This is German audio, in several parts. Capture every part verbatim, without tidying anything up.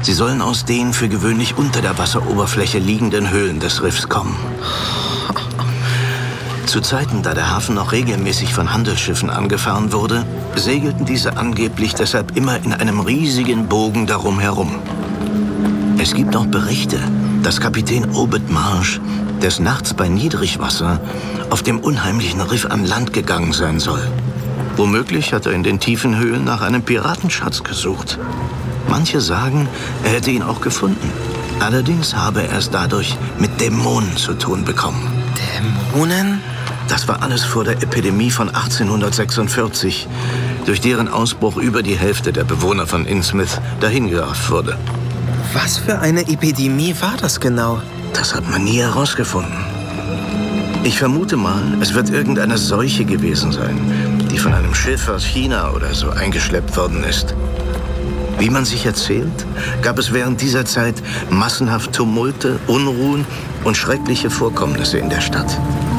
Sie sollen aus den für gewöhnlich unter der Wasseroberfläche liegenden Höhlen des Riffs kommen. Zu Zeiten, da der Hafen noch regelmäßig von Handelsschiffen angefahren wurde, segelten diese angeblich deshalb immer in einem riesigen Bogen darum herum. Es gibt auch Berichte, dass Kapitän Obed Marsh des Nachts bei Niedrigwasser auf dem unheimlichen Riff an Land gegangen sein soll. Womöglich hat er in den tiefen Höhlen nach einem Piratenschatz gesucht. Manche sagen, er hätte ihn auch gefunden. Allerdings habe er es dadurch mit Dämonen zu tun bekommen. Dämonen? Das war alles vor der Epidemie von achtzehnhundertsechsundvierzig, durch deren Ausbruch über die Hälfte der Bewohner von Innsmouth dahingerafft wurde. Was für eine Epidemie war das genau? Das hat man nie herausgefunden. Ich vermute mal, es wird irgendeine Seuche gewesen sein, die von einem Schiff aus China oder so eingeschleppt worden ist. Wie man sich erzählt, gab es während dieser Zeit massenhaft Tumulte, Unruhen und schreckliche Vorkommnisse in der Stadt.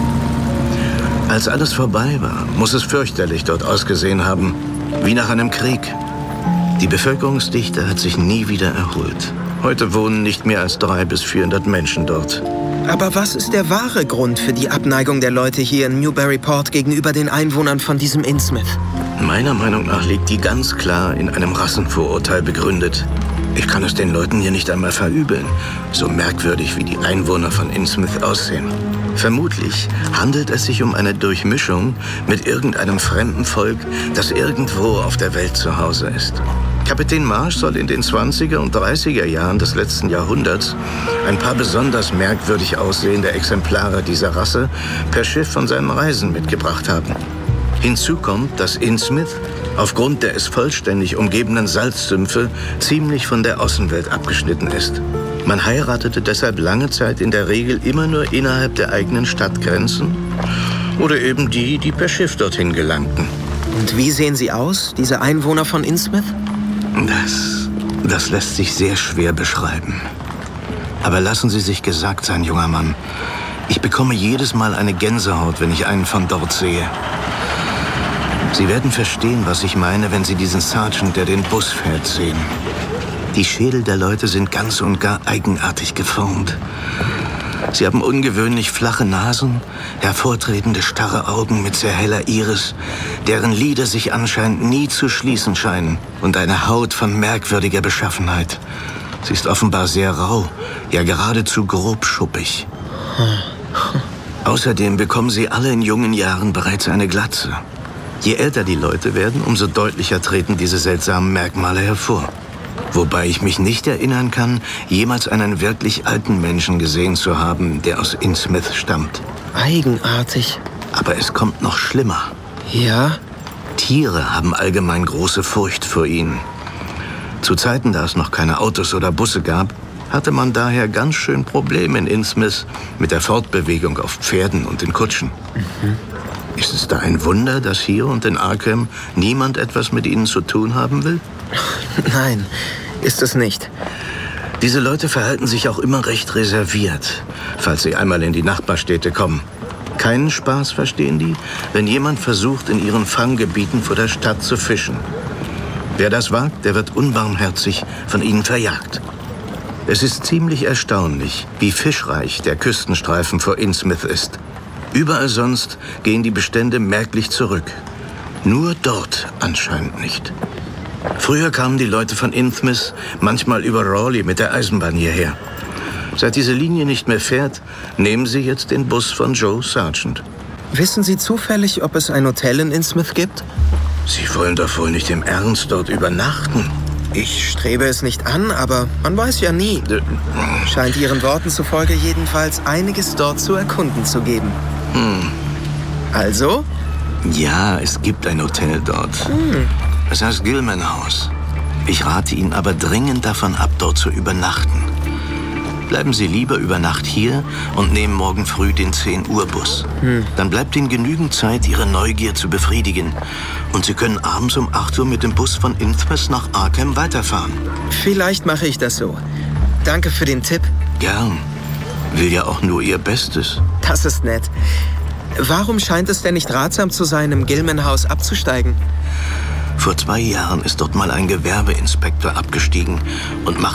Als alles vorbei war, muss es fürchterlich dort ausgesehen haben, wie nach einem Krieg. Die Bevölkerungsdichte hat sich nie wieder erholt. Heute wohnen nicht mehr als dreihundert bis vierhundert Menschen dort. Aber was ist der wahre Grund für die Abneigung der Leute hier in Newburyport gegenüber den Einwohnern von diesem Innsmouth? Meiner Meinung nach liegt die ganz klar in einem Rassenvorurteil begründet. Ich kann es den Leuten hier nicht einmal verübeln, so merkwürdig wie die Einwohner von Innsmouth aussehen. Vermutlich handelt es sich um eine Durchmischung mit irgendeinem fremden Volk, das irgendwo auf der Welt zu Hause ist. Kapitän Marsh soll in den zwanziger und dreißiger Jahren des letzten Jahrhunderts ein paar besonders merkwürdig aussehende Exemplare dieser Rasse per Schiff von seinen Reisen mitgebracht haben. Hinzu kommt, dass Innsmouth aufgrund der es vollständig umgebenden Salzsümpfe ziemlich von der Außenwelt abgeschnitten ist. Man heiratete deshalb lange Zeit in der Regel immer nur innerhalb der eigenen Stadtgrenzen oder eben die, die per Schiff dorthin gelangten. Und wie sehen sie aus, diese Einwohner von Innsmouth? Das, das lässt sich sehr schwer beschreiben. Aber lassen Sie sich gesagt sein, junger Mann. Ich bekomme jedes Mal eine Gänsehaut, wenn ich einen von dort sehe. Sie werden verstehen, was ich meine, wenn Sie diesen Sergeant, der den Bus fährt, sehen. Die Schädel der Leute sind ganz und gar eigenartig geformt. Sie haben ungewöhnlich flache Nasen, hervortretende starre Augen mit sehr heller Iris, deren Lider sich anscheinend nie zu schließen scheinen, und eine Haut von merkwürdiger Beschaffenheit. Sie ist offenbar sehr rau, ja geradezu grobschuppig. Außerdem bekommen sie alle in jungen Jahren bereits eine Glatze. Je älter die Leute werden, umso deutlicher treten diese seltsamen Merkmale hervor. Wobei ich mich nicht erinnern kann, jemals einen wirklich alten Menschen gesehen zu haben, der aus Innsmouth stammt. Eigenartig. Aber es kommt noch schlimmer. Ja? Tiere haben allgemein große Furcht vor ihnen. Zu Zeiten, da es noch keine Autos oder Busse gab, hatte man daher ganz schön Probleme in Innsmouth mit der Fortbewegung auf Pferden und in Kutschen. Mhm. Ist es da ein Wunder, dass hier und in Arkham niemand etwas mit ihnen zu tun haben will? Nein, ist es nicht. Diese Leute verhalten sich auch immer recht reserviert, falls sie einmal in die Nachbarstädte kommen. Keinen Spaß verstehen die, wenn jemand versucht, in ihren Fanggebieten vor der Stadt zu fischen. Wer das wagt, der wird unbarmherzig von ihnen verjagt. Es ist ziemlich erstaunlich, wie fischreich der Küstenstreifen vor Innsmouth ist. Überall sonst gehen die Bestände merklich zurück. Nur dort anscheinend nicht. Früher kamen die Leute von Innsmouth manchmal über Raleigh mit der Eisenbahn hierher. Seit diese Linie nicht mehr fährt, nehmen sie jetzt den Bus von Joe Sergeant. Wissen Sie zufällig, ob es ein Hotel in Innsmouth gibt? Sie wollen doch wohl nicht im Ernst dort übernachten? Ich strebe es nicht an, aber man weiß ja nie. Scheint Ihren Worten zufolge jedenfalls einiges dort zu erkunden zu geben. Hm. Also? Ja, es gibt ein Hotel dort. Hm. Es heißt Gilman House. Ich rate Ihnen aber dringend davon ab, dort zu übernachten. Bleiben Sie lieber über Nacht hier und nehmen morgen früh den zehn Uhr Bus. Hm. Dann bleibt Ihnen genügend Zeit, Ihre Neugier zu befriedigen. Und Sie können abends um acht Uhr mit dem Bus von Innsmouth nach Arkham weiterfahren. Vielleicht mache ich das so. Danke für den Tipp. Gern. Will ja auch nur Ihr Bestes. Das ist nett. Warum scheint es denn nicht ratsam zu sein, im Gilman House abzusteigen? Vor zwei Jahren ist dort mal ein Gewerbeinspektor abgestiegen und machte